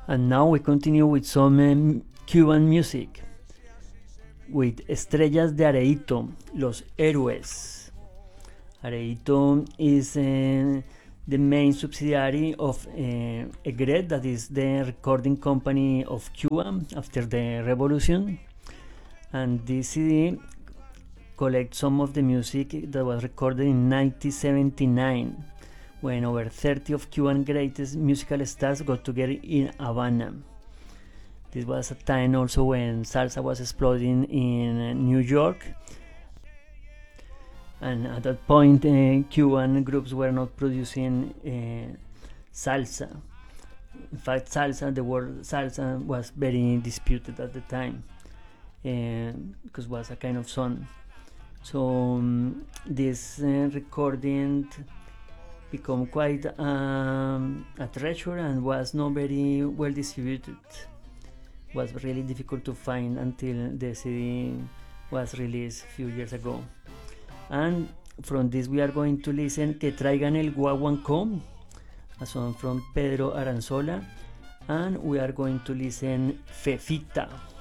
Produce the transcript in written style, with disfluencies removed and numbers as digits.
And now we continue with some Cuban music with Estrellas de Areito, Los Héroes. Areito is the main subsidiary of EGRET, that is the recording company of Cuba after the revolution. And this CD collects some of the music that was recorded in 1979, when over 30 of Cuban greatest musical stars got together in Havana. This was a time also when salsa was exploding in New York, and at that point Cuban groups were not producing salsa. In fact, the word salsa was very disputed at the time, because it was a kind of song. So this recording became quite a treasure and was not very well distributed. It was really difficult to find until the CD was released a few years ago. And from this we are going to listen Que Traigan el Guaguancó, a song from Pedro Aranzola, and we are going to listen Fefita.